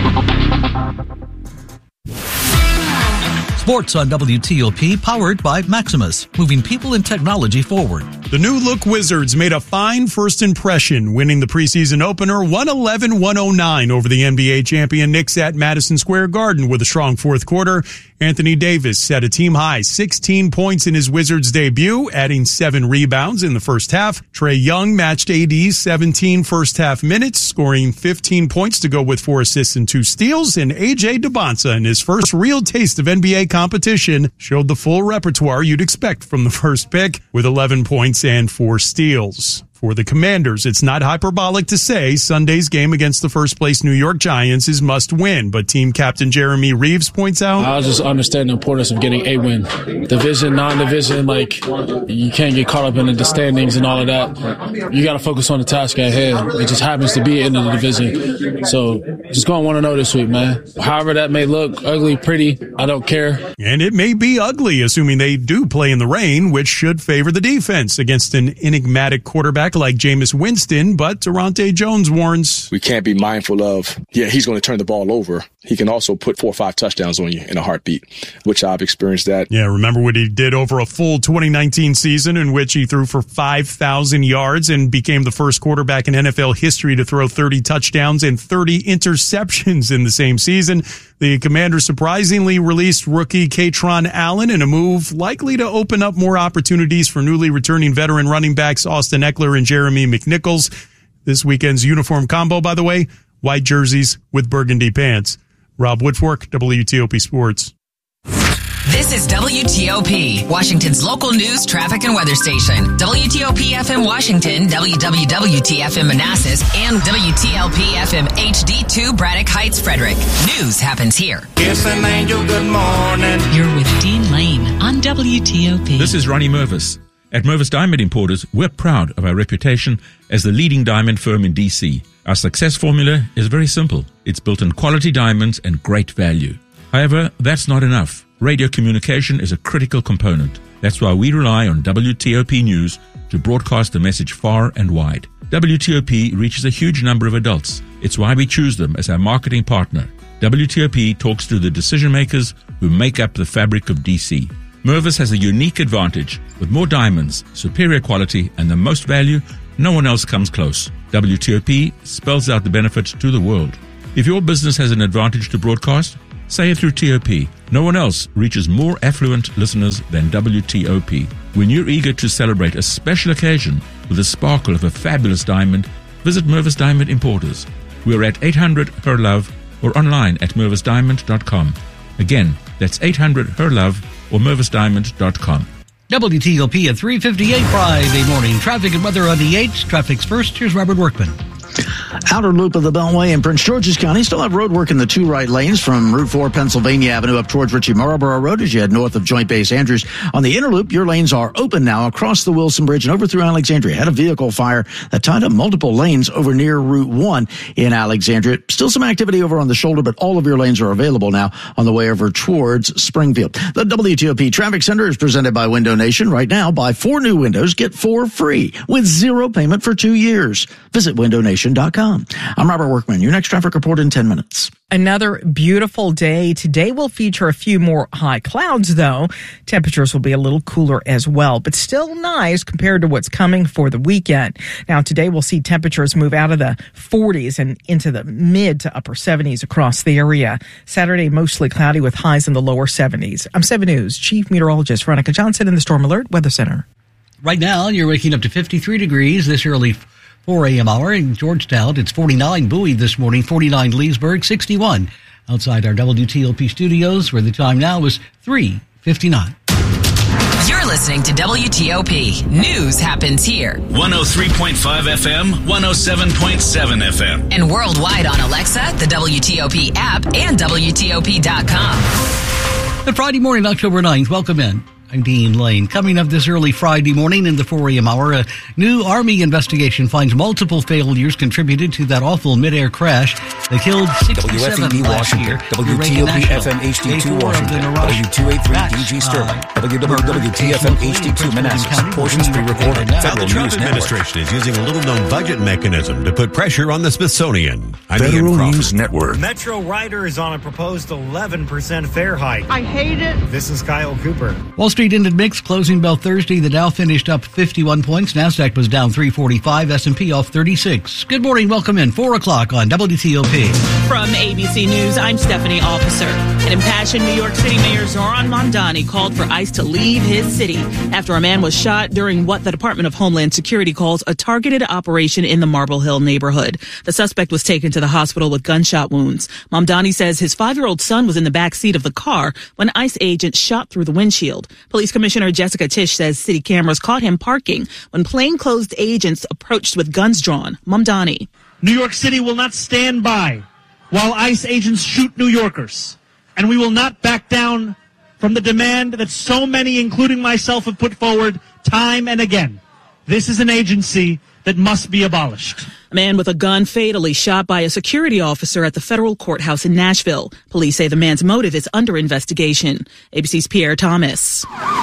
Sports on WTOP, powered by Maximus, moving people and technology forward. The new look Wizards made a fine first impression, winning the preseason opener 111-109 over the NBA champion Knicks at Madison Square Garden with a strong fourth quarter. Anthony Davis set a team-high 16 points in his Wizards debut, adding 7 rebounds in the first half. Trae Young matched AD's 17 first-half minutes, scoring 15 points to go with 4 assists and 2 steals. And A.J. Debonsa, in his first real taste of NBA competition, showed the full repertoire you'd expect from the first pick, with 11 points and 4 steals. For the Commanders, it's not hyperbolic to say Sunday's game against the first-place New York Giants is must-win, but team captain Jeremy Reeves points out, I just understand the importance of getting a win. Division, non-division, you can't get caught up in the standings and all of that. You got to focus on the task at hand. It just happens to be in the division. So just going 1-0 this week, man. However that may look, ugly, pretty, I don't care. And it may be ugly, assuming they do play in the rain, which should favor the defense against an enigmatic quarterback like Jameis Winston, but Durante Jones warns, we can't be mindful of, he's going to turn the ball over. He can also put 4 or 5 touchdowns on you in a heartbeat, which I've experienced that. Yeah, remember what he did over a full 2019 season in which he threw for 5,000 yards and became the first quarterback in NFL history to throw 30 touchdowns and 30 interceptions in the same season. The Commanders surprisingly released rookie Katron Allen in a move likely to open up more opportunities for newly returning veteran running backs Austin Eckler and Jeremy McNichols. This weekend's uniform combo, by the way, white jerseys with burgundy pants. Rob Woodfork, WTOP Sports. This is WTOP, Washington's local news, traffic, and weather station. WTOP FM Washington, WWWT FM Manassas, and WTLP FM HD2 Braddock Heights, Frederick. News happens here. Yes, an angel, good morning. You're with Dean Lane on WTOP. This is Ronnie Mervis. At Mervis Diamond Importers, we're proud of our reputation as the leading diamond firm in D.C. Our success formula is very simple. It's built on quality diamonds and great value. However, that's not enough. radio communication is a critical component. That's why we rely on WTOP News to broadcast the message far and wide. WTOP reaches a huge number of adults. It's why we choose them as our marketing partner. WTOP talks to the decision makers who make up the fabric of DC. Mervis has a unique advantage. With more diamonds, superior quality, and the most value, no one else comes close. WTOP spells out the benefits to the world. If your business has an advantage to broadcast, say it through TOP. No one else reaches more affluent listeners than WTOP. When you're eager to celebrate a special occasion with the sparkle of a fabulous diamond, visit Mervis Diamond Importers. We're at 800 Her Love or online at mervisdiamond.com. Again, that's 800 Her Love or mervisdiamond.com. WTOP at 3:58 Friday morning. Traffic and weather on the 8th. Traffic's first. Here's Robert Workman. Outer loop of the Beltway in Prince George's County still have road work in the 2 right lanes from Route 4 Pennsylvania Avenue up towards Ritchie Marlboro Road as you head north of Joint Base Andrews. On the inner loop, your lanes are open now across the Wilson Bridge and over through Alexandria. Had a vehicle fire that tied up multiple lanes over near Route 1 in Alexandria. Still some activity over on the shoulder, but all of your lanes are available now on the way over towards Springfield. The WTOP Traffic Center is presented by Window Nation. Right now, buy 4 new windows, get 4 free with 0 payment for 2 years. Visit windownation.com. I'm Robert Workman. Your next traffic report in 10 minutes. Another beautiful day. Today will feature a few more high clouds, though. Temperatures will be a little cooler as well, but still nice compared to what's coming for the weekend. Now, today we'll see temperatures move out of the 40s and into the mid to upper 70s across the area. Saturday, mostly cloudy with highs in the lower 70s. I'm 7 News Chief Meteorologist Veronica Johnson in the Storm Alert Weather Center. Right now, you're waking up to 53 degrees this early 4 a.m. hour in Georgetown. It's 49 Bowie this morning, 49 Leesburg, 61 outside our WTOP studios, where the time now is 3:59. You're listening to WTOP. News happens here. 103.5 FM, 107.7 FM. And worldwide on Alexa, the WTOP app, and WTOP.com. The Friday morning, October 9th. Welcome in. I'm Dean Lane. Coming up this early Friday morning in the 4 a.m. hour, a new Army investigation finds multiple failures contributed to that awful midair crash that killed 67 WFED last Washington, year. WTOP FM HD2 Washington, W283 DG Sterling, WWTFM HD2 Manassas. Portions pre-recorded. Federal Trump administration is using a little-known budget mechanism to put pressure on the Smithsonian. Federal News Network. Metro Rider is on a proposed 11% fare hike. I hate it. This is Kyle Cooper. Wall Street ended mixed, closing bell Thursday. The Dow finished up 51 points. NASDAQ was down 345. S&P off 36. Good morning. Welcome in. 4 o'clock on WTOP. From ABC News, I'm Stephanie Officer. An impassioned New York City Mayor Zoran Mamdani called for ICE to leave his city after a man was shot during what the Department of Homeland Security calls a targeted operation in the Marble Hill neighborhood. The suspect was taken to the hospital with gunshot wounds. Mamdani says his 5-year-old son was in the back seat of the car when ICE agents shot through the windshield. Police Commissioner Jessica Tisch says city cameras caught him parking when plainclothes agents approached with guns drawn. Mamdani. New York City will not stand by while ICE agents shoot New Yorkers. And we will not back down from the demand that so many, including myself, have put forward time and again. This is an agency that must be abolished. A man with a gun fatally shot by a security officer at the federal courthouse in Nashville. Police say the man's motive is under investigation. ABC's Pierre Thomas.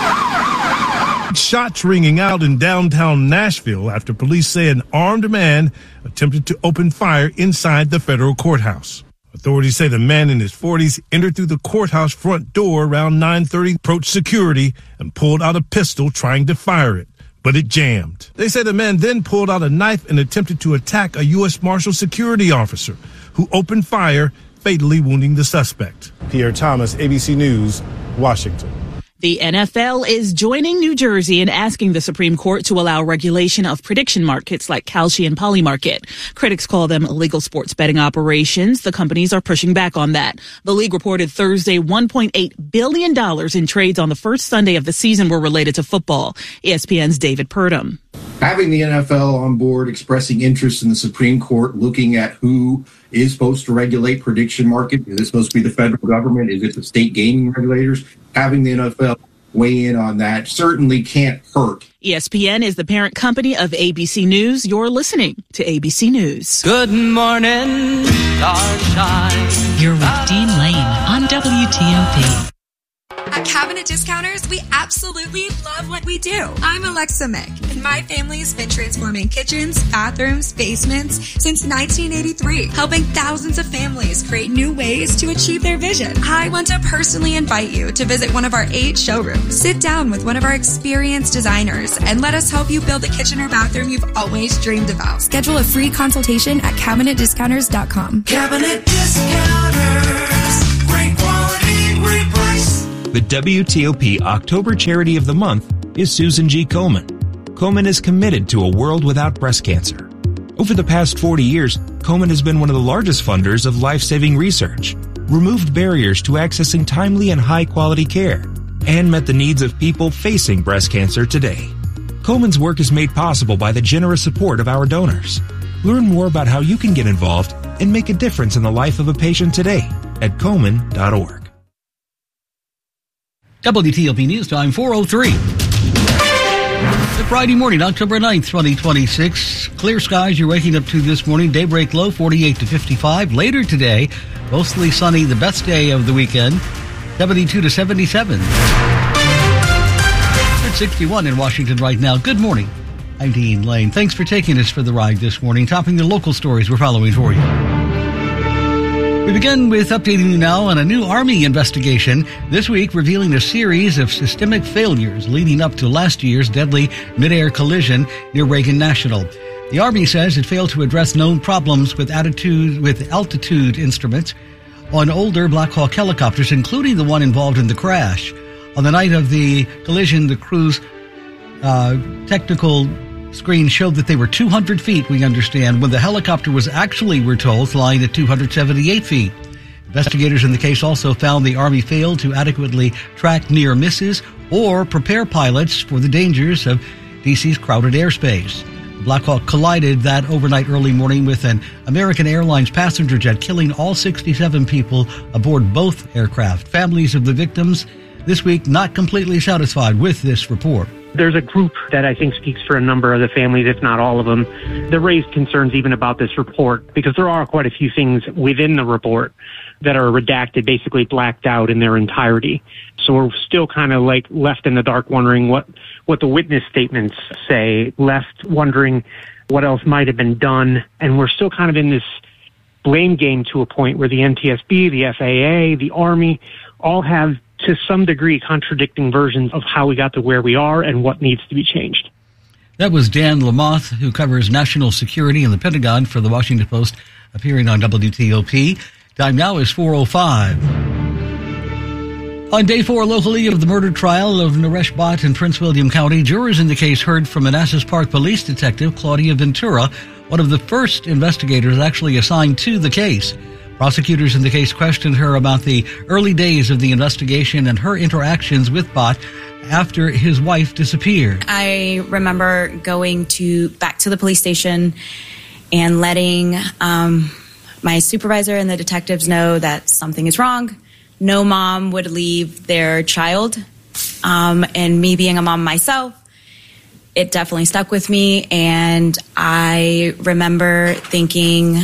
Shots ringing out in downtown Nashville after police say an armed man attempted to open fire inside the federal courthouse. Authorities say the man in his 40s entered through the courthouse front door around 9:30, approached security, and pulled out a pistol trying to fire it, but it jammed. They say the man then pulled out a knife and attempted to attack a U.S. Marshal security officer, who opened fire, fatally wounding the suspect. Pierre Thomas, ABC News, Washington. The NFL is joining New Jersey in asking the Supreme Court to allow regulation of prediction markets like Kalshi and Polymarket. Critics call them illegal sports betting operations. The companies are pushing back on that. The league reported Thursday $1.8 billion in trades on the first Sunday of the season were related to football. ESPN's David Purdom. Having the NFL on board, expressing interest in the Supreme Court, looking at who is supposed to regulate prediction market. Is it supposed to be the federal government? Is it the state gaming regulators? Having the NFL weigh in on that certainly can't hurt. ESPN is the parent company of ABC News. You're listening to ABC News. Good morning, starshine. You're with Dean Lane on WTOP. At Cabinet Discounters, we absolutely love what we do. I'm Alexa Mick, and my family's been transforming kitchens, bathrooms, basements since 1983, helping thousands of families create new ways to achieve their vision. I want to personally invite you to visit one of our 8 showrooms. Sit down with one of our experienced designers and let us help you build the kitchen or bathroom you've always dreamed about. Schedule a free consultation at CabinetDiscounters.com. Cabinet Discounters. Great quality, great price. The WTOP October Charity of the Month is Susan G. Komen. Komen is committed to a world without breast cancer. Over the past 40 years, Komen has been one of the largest funders of life-saving research, removed barriers to accessing timely and high-quality care, and met the needs of people facing breast cancer today. Komen's work is made possible by the generous support of our donors. Learn more about how you can get involved and make a difference in the life of a patient today at Komen.org. WTOP News Time, 4:03. The Friday morning, October 9th, 2026. Clear skies you're waking up to this morning. Daybreak low, 48 to 55. Later today, mostly sunny, the best day of the weekend, 72 to 77. 61 in Washington right now. Good morning. I'm Dean Lane. Thanks for taking us for the ride this morning, topping the local stories we're following for you. We begin with updating you now on a new Army investigation, this week revealing a series of systemic failures leading up to last year's deadly mid-air collision near Reagan National. The Army says it failed to address known problems with altitude instruments on older Black Hawk helicopters, including the one involved in the crash. On the night of the collision, the crew's technical screen showed that they were 200 feet, we understand, when the helicopter was actually, we're told, flying at 278 feet. Investigators in the case also found the Army failed to adequately track near misses or prepare pilots for the dangers of D.C.'s crowded airspace. The Black Hawk collided that overnight early morning with an American Airlines passenger jet, killing all 67 people aboard both aircraft. Families of the victims this week not completely satisfied with this report. There's a group that I think speaks for a number of the families, if not all of them, that raised concerns even about this report, because there are quite a few things within the report that are redacted, basically blacked out in their entirety. So we're still kind of like left in the dark wondering what the witness statements say, left wondering what else might have been done. And we're still kind of in this blame game to a point where the NTSB, the FAA, the Army all have to some degree contradicting versions of how we got to where we are and what needs to be changed. That was Dan Lamoth, who covers national security and the Pentagon for the Washington Post, appearing on WTOP. Time now is 4:05. On day 4 locally of the murder trial of Naresh Bhatt in Prince William County, jurors in the case heard from Manassas Park Police Detective Claudia Ventura, one of the first investigators actually assigned to the case. Prosecutors in the case questioned her about the early days of the investigation and her interactions with Bhatt after his wife disappeared. I remember going back to the police station and letting my supervisor and the detectives know that something is wrong. No mom would leave their child. And me being a mom myself, it definitely stuck with me. And I remember thinking,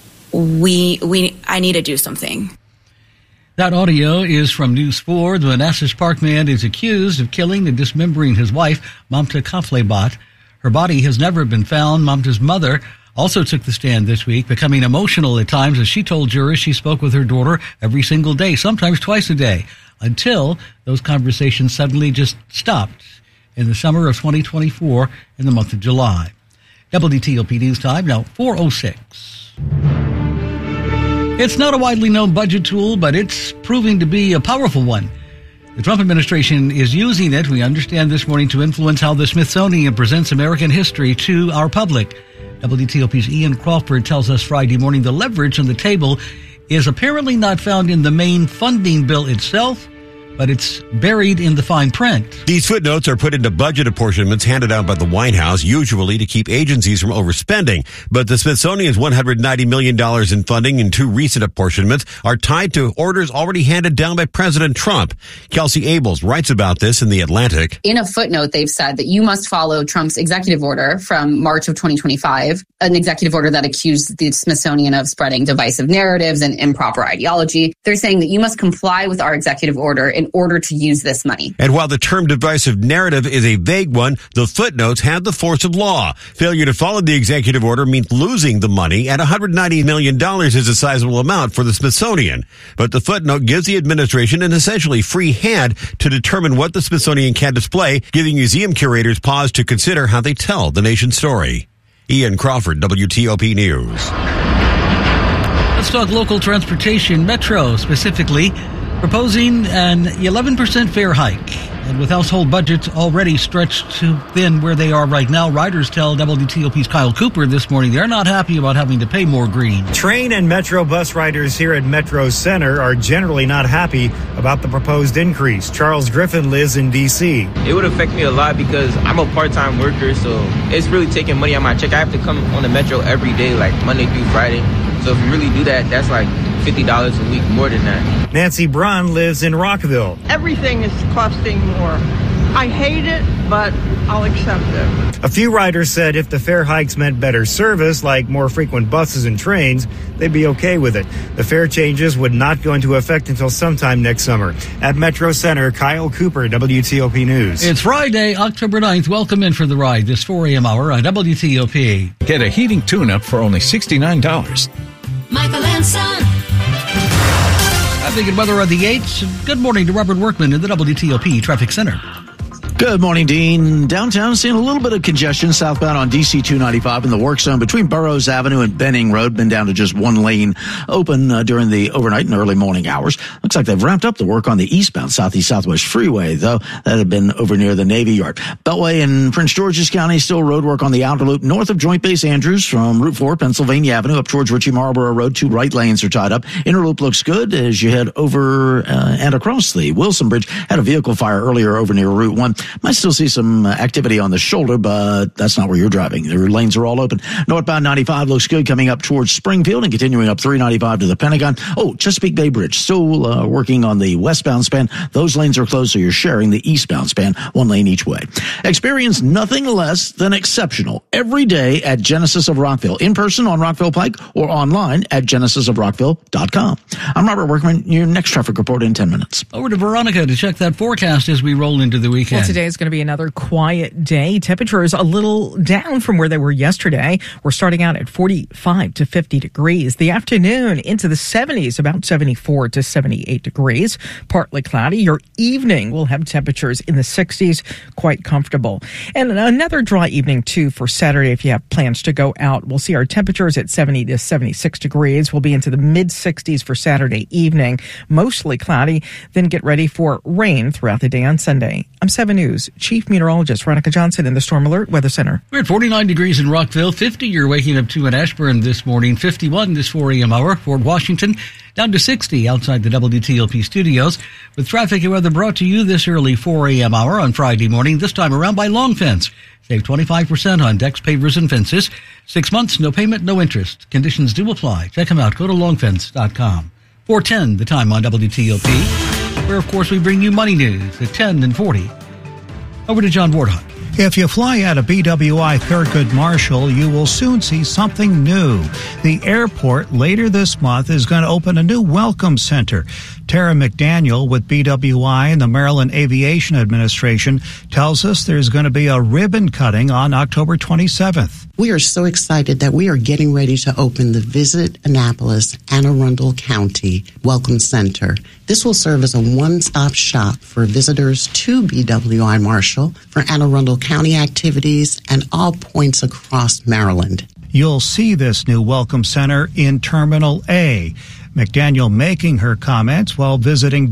I need to do something. That audio is from News 4. The Manassas Park man is accused of killing and dismembering his wife, Mamta Kafle Bhatt. Her body has never been found. Mamta's mother also took the stand this week, becoming emotional at times as she told jurors she spoke with her daughter every single day, sometimes twice a day, until those conversations suddenly just stopped in the summer of 2024 in the month of July. WTOP News Time, now 4:06. It's not a widely known budget tool, but it's proving to be a powerful one. The Trump administration is using it, we understand this morning, to influence how the Smithsonian presents American history to our public. WTOP's Ian Crawford tells us Friday morning the leverage on the table is apparently not found in the main funding bill itself, but it's buried in the fine print. These footnotes are put into budget apportionments handed out by the White House, usually to keep agencies from overspending. But the Smithsonian's $190 million in funding in 2 recent apportionments are tied to orders already handed down by President Trump. Kelsey Abels writes about this in The Atlantic. In a footnote, they've said that you must follow Trump's executive order from March of 2025, an executive order that accused the Smithsonian of spreading divisive narratives and improper ideology. They're saying that you must comply with our executive order in order to use this money. And while the term divisive narrative is a vague one, the footnotes have the force of law. Failure to follow the executive order means losing the money, and $190 million is a sizable amount for the Smithsonian. But the footnote gives the administration an essentially free hand to determine what the Smithsonian can display, giving museum curators pause to consider how they tell the nation's story. Ian Crawford, WTOP News. Let's talk local transportation. Metro, specifically, proposing an 11% fare hike. And with household budgets already stretched too thin where they are right now, riders tell WTOP's Kyle Cooper this morning they're not happy about having to pay more green. Train and Metro bus riders here at Metro Center are generally not happy about the proposed increase. Charles Griffin lives in D.C. It would affect me a lot because I'm a part-time worker, so it's really taking money out of my check. I have to come on the Metro every day, like Monday through Friday. So if you really do that, that's like $50 a week, more than that. Nancy Braun lives in Rockville. Everything is costing more. I hate it, but I'll accept it. A few riders said if the fare hikes meant better service, like more frequent buses and trains, they'd be okay with it. The fare changes would not go into effect until sometime next summer. At Metro Center, Kyle Cooper, WTOP News. It's Friday, October 9th. Welcome in for the ride this 4 a.m. hour on WTOP. Get a heating tune-up for only $69. Michael and Son. I'm thinking weather on the 8th. Good morning to Robert Workman in the WTOP Traffic Center. Good morning, Dean. Downtown seeing a little bit of congestion southbound on DC 295 in the work zone between Burroughs Avenue and Benning Road. Been down to just one lane open during the overnight and early morning hours. Looks like they've ramped up the work on the eastbound Southeast Southwest Freeway, though. That had been over near the Navy Yard. Beltway in Prince George's County, still road work on the outer loop north of Joint Base Andrews from Route 4, Pennsylvania Avenue up towards Ritchie Marlboro Road. 2 right lanes are tied up. Inner loop looks good as you head over and across the Wilson Bridge. Had a vehicle fire earlier over near Route 1. Might still see some activity on the shoulder, but that's not where you're driving. Their lanes are all open. Northbound 95 looks good coming up towards Springfield and continuing up 395 to the Pentagon. Oh, Chesapeake Bay Bridge still working on the westbound span. Those lanes are closed, so you're sharing the eastbound span, 1 lane each way. Experience nothing less than exceptional every day at Genesis of Rockville, in person on Rockville Pike or online at genesisofrockville.com. I'm Robert Workman. Your next traffic report in 10 minutes. Over to Veronica to check that forecast as we roll into the weekend. Well, today is going to be another quiet day. Temperatures a little down from where they were yesterday. We're starting out at 45 to 50 degrees. The afternoon into the 70s, about 74 to 78 degrees. Partly cloudy. Your evening will have temperatures in the 60s, quite comfortable. And another dry evening, too, for Saturday if you have plans to go out. We'll see our temperatures at 70 to 76 degrees. We'll be into the mid-60s for Saturday evening. Mostly cloudy. Then get ready for rain throughout the day on Sunday. I'm 7 News Chief Meteorologist Veronica Johnson in the Storm Alert Weather Center. We're at 49 degrees in Rockville, 50 you're waking up to in Ashburn this morning, 51 this 4 a.m. hour. Fort Washington down to 60 outside the WTOP studios. With traffic and weather brought to you this early 4 a.m. hour on Friday morning, this time around by Long Fence. Save 25% on decks, pavers, and fences. 6 months, no payment, no interest. Conditions do apply. Check them out. Go to longfence.com. 4:10, the time on WTOP, where, of course, we bring you money news at 10 and 40. Over to John Wardhawk. If you fly out of BWI Thurgood Marshall, you will soon see something new. The airport later this month is going to open a new welcome center. Tara McDaniel with BWI and the Maryland Aviation Administration tells us there's going to be a ribbon cutting on October 27th. We are so excited that we are getting ready to open the Visit Annapolis Anne Arundel County Welcome Center. This will serve as a one-stop shop for visitors to BWI Marshall for Anne Arundel County activities and all points across Maryland. You'll see this new Welcome Center in Terminal A. McDaniel making her comments while visiting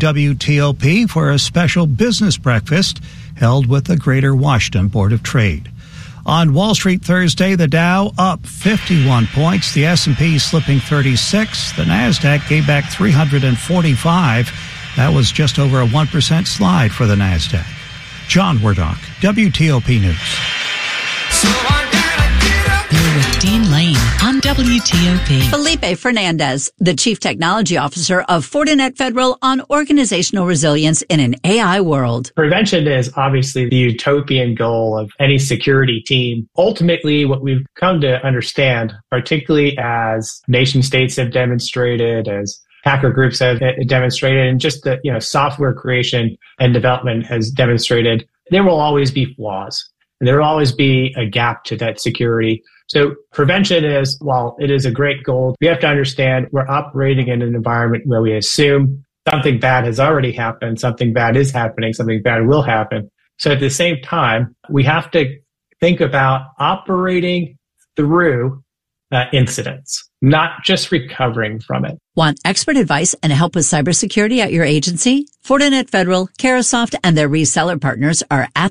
WTOP for a special business breakfast held with the Greater Washington Board of Trade. On Wall Street Thursday, the Dow up 51 points, the S&P slipping 36, the NASDAQ gave back 345. That was just over a 1% slide for the NASDAQ. John Wardhawk, WTOP News. You're with Dean Lane on WTOP. Felipe Fernandez, the Chief Technology Officer of Fortinet Federal on organizational resilience in an AI world. Prevention is obviously the utopian goal of any security team. Ultimately, what we've come to understand, particularly as nation states have demonstrated, as hacker groups have demonstrated, and just the software creation and development has demonstrated, there will always be flaws. And there will always be a gap to that security. So prevention is, while it is a great goal, we have to understand we're operating in an environment where we assume something bad has already happened, something bad is happening, something bad will happen. So at the same time, we have to think about operating through incidents, not just recovering from it. Want expert advice and help with cybersecurity at your agency? Fortinet Federal, Carahsoft, and their reseller partners are at